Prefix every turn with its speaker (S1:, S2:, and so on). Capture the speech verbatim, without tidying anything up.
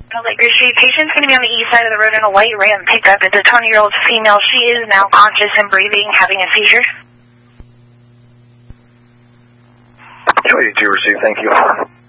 S1: Laker Street. Patient's going to be on the east side of the road in a white Ram pickup. It's a twenty-year-old female. She is now conscious and breathing, having a seizure.
S2: two eighty-two received, thank you.